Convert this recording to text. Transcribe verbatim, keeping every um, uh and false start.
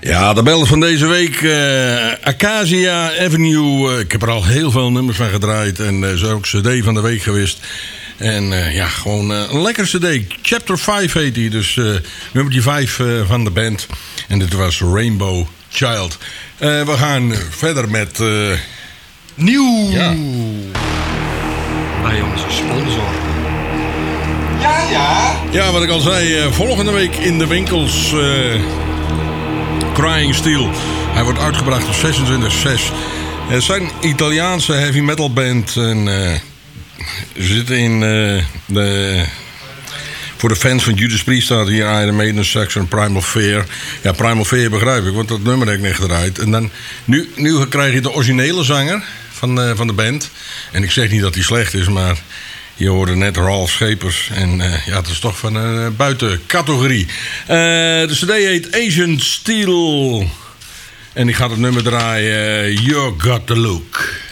Ja, de band van deze week, uh, Acacia Avenue. Uh, ik heb er al heel veel nummers van gedraaid. En uh, zo ook C D van de week geweest. En uh, ja, gewoon uh, een lekker C D. Chapter vijf heet die. Dus uh, nummertje vijf uh, van de band. En dit was Rainbow Child. Uh, we gaan verder met... Uh, Nieuw! Ja. Bij onze sponsor. Ja, ja. Ja, wat ik al zei. Uh, volgende week in de winkels... Uh, Crying Steel. Hij wordt uitgebracht op zesentwintig zes. Het zijn een Italiaanse heavy metal band. En uh, ze zitten in uh, de... Voor de fans van Judas Priest staat hier Iron Maiden, Saxon, Primal Fear. Ja, Primal Fear begrijp ik, want dat nummer heb ik net gedraaid. En dan, nu, nu krijg je de originele zanger van, uh, van de band. En ik zeg niet dat hij slecht is, maar... Je hoorde net Ralph Schepers. En uh, ja, het is toch van een uh, buitencategorie. Uh, de C D heet Asian Steel. En ik ga het nummer draaien. Uh, You Got The Look.